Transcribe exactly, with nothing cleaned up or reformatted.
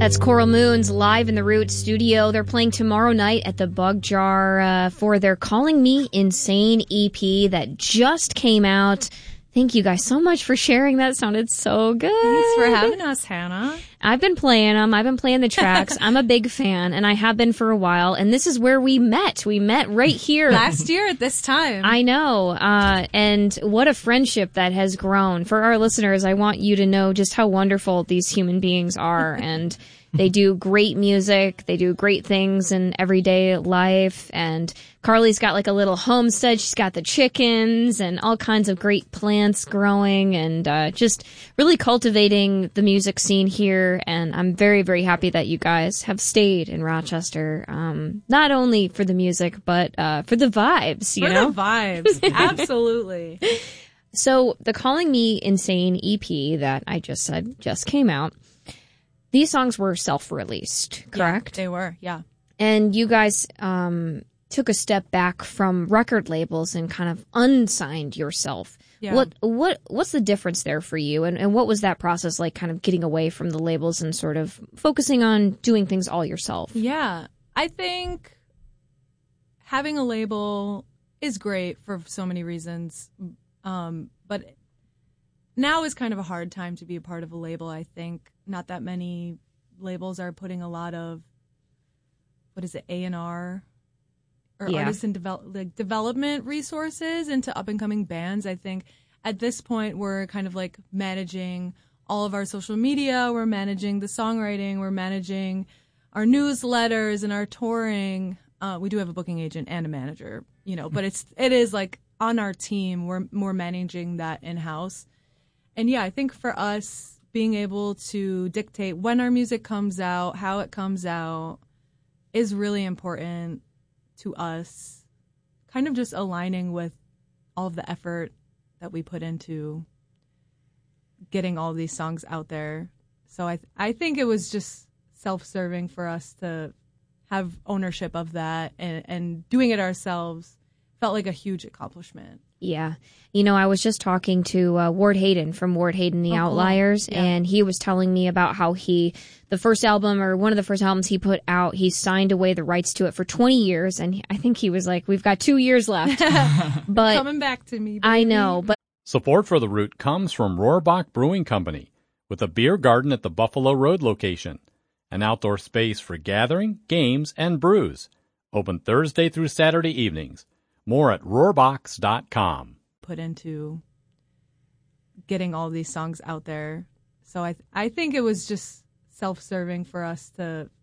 That's Coral Moons live in the Root studio. They're playing tomorrow night at the Bug Jar uh, for their Calling Me Insane E P that just came out. Thank you guys so much for sharing. That sounded so good. Thanks for having us, Hannah. I've been playing them. I've been playing the tracks. I'm a big fan, and I have been for a while. And this is where we met. We met right here. Last year at this time. I know. Uh, and what a friendship that has grown. For our listeners, I want you to know just how wonderful these human beings are. And they do great music. They do great things in everyday life. And Carly's got like a little homestead. She's got the chickens and all kinds of great plants growing and uh, just really cultivating the music scene here. And I'm very, very happy that you guys have stayed in Rochester, um, not only for the music, but uh, for the vibes, you for know? the vibes. Absolutely. So the Calling Me Insane E P that I just said just came out. These songs were self-released, correct? Yeah, they were, yeah. And you guys um, took a step back from record labels and kind of unsigned yourself. Yeah. What what what's the difference there for you? And, and what was that process like, kind of getting away from the labels and sort of focusing on doing things all yourself? Yeah. I think having a label is great for so many reasons. Um, but now is kind of a hard time to be a part of a label, I think. Not that many labels are putting a lot of, what is it, A and R or yeah. artist and develop, like development resources into up-and-coming bands. I think at this point we're kind of like managing all of our social media. We're managing the songwriting. We're managing our newsletters and our touring. Uh, we do have a booking agent and a manager, you know, but it's it is like on our team. We're more managing that in-house. And yeah, I think for us, being able to dictate when our music comes out, how it comes out, is really important to us. Kind of just aligning with all of the effort that we put into getting all these songs out there. So I th- I think it was just self-serving for us to have ownership of that, and, and doing it ourselves felt like a huge accomplishment. Yeah. You know, I was just talking to uh, Ward Hayden from Ward Hayden The oh, Outliers, cool. yeah. and he was telling me about how he, the first album or one of the first albums he put out, he signed away the rights to it for twenty years, and he, I think he was like, we've got two years left. But coming back to me, baby. I know, but support for The Root comes from Rohrbach Brewing Company, with a beer garden at the Buffalo Road location, an outdoor space for gathering, games, and brews. Open Thursday through Saturday evenings. More at rohrbachs dot com. Put into getting all these songs out there. So I th- I think it was just self-serving for us to